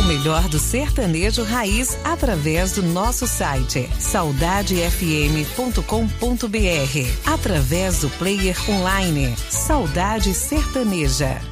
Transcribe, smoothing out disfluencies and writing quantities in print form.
O melhor do sertanejo raiz através do nosso site saudadefm.com.br, através do player online Saudade Sertaneja.